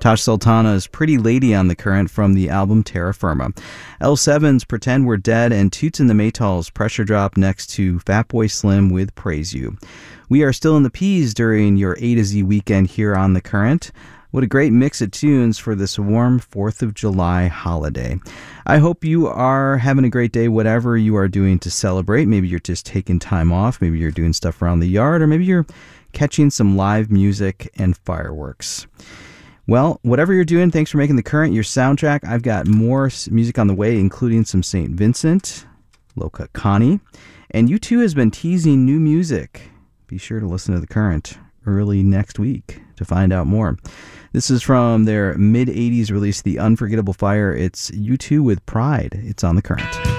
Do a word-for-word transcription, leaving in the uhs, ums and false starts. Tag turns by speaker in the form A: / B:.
A: Tosh Sultana's Pretty Lady on the current from the album Terra Firma. L seven's Pretend We're Dead, and Toots and the Maytals' Pressure Drop next to Fatboy Slim with Praise You. We are still in the P's during your A to Z weekend here on the current. What a great mix of tunes for this warm fourth of July holiday. I hope you are having a great day, whatever you are doing to celebrate. Maybe you're just taking time off. Maybe you're doing stuff around the yard, or maybe you're catching some live music and fireworks. Well, whatever you're doing, thanks for making the current your soundtrack. I've got more music on the way, including some Saint Vincent, Loca Connie, and U two has been teasing new music. Be sure to listen to the current early next week to find out more. This is from their mid-eighties release, The Unforgettable Fire. It's U two with Pride. It's on the current.